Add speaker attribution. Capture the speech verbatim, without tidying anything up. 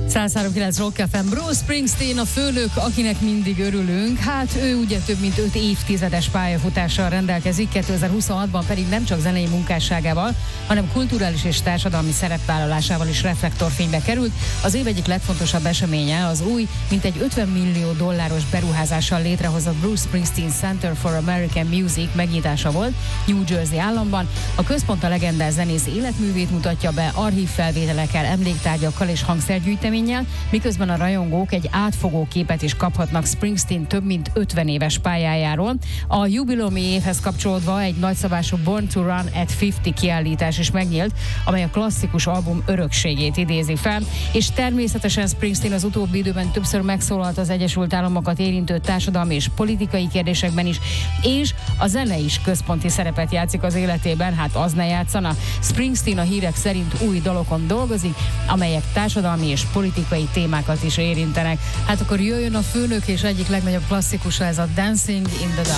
Speaker 1: száz három kilenc Rock ef em. Bruce Springsteen a főnök, akinek mindig örülünk. Hát ő ugye több mint öt évtizedes pályafutással rendelkezik, kétezer-huszonhatban pedig nem csak zenei munkásságával, hanem kulturális és társadalmi szerepvállalásával is reflektorfénybe került. Az év egyik legfontosabb eseménye az új, mintegy ötven millió dolláros beruházással létrehozott Bruce Springsteen Center for American Music megnyitása volt New Jersey államban. A központ a legendás zenész életművét mutatja be archív felvételekkel, emléktárgyakkal és hangszergyűjteménnyel, miközben a rajongók egy átfogó képet is kaphatnak Springsteen több mint ötven éves pályájáról. A jubileumi évhez kapcsolódva egy nagyszabású Born to Run at ötven kiállítás is megnyílt, amely a klasszikus album örökségét idézi fel, és természetesen Springsteen az utóbbi időben többször megszólalt az Egyesült Államokat érintő társadalmi és politikai kérdésekben is, és a zene is központi szerepet játszik az életében, hát az ne játszana. Springsteen a hírek szerint új dalokon dolgozik, amelyek társadalmi és politikai témákat is érintenek. Hát akkor jöjjön a főnök és egyik legnagyobb klasszikusa, ez a Dancing in the Dark.